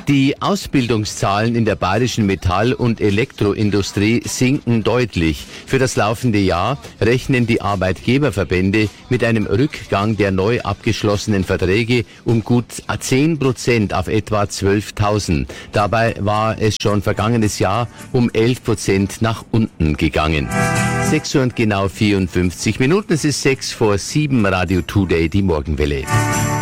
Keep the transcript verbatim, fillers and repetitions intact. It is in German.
Die Ausbildungszahlen in der bayerischen Metall- und Elektroindustrie sinken deutlich. Für das laufende Jahr rechnen die Arbeitgeberverbände mit einem Rückgang der neu abgeschlossenen Verträge um gut zehn Prozent auf etwa zwölftausend. Dabei war es schon vergangenes Jahr um elf Prozent nach unten gegangen. sechs Uhr und genau vierundfünfzig Minuten, es ist sechs vor sieben, Radio Today, die Morgenwelle.